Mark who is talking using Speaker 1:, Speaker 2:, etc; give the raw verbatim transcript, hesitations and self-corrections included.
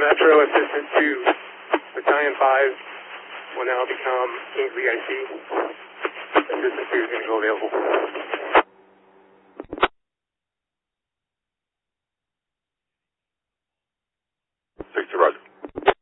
Speaker 1: Metro Assistant two, Battalion five will now become Kingsley I C. Assistant two is going to go available.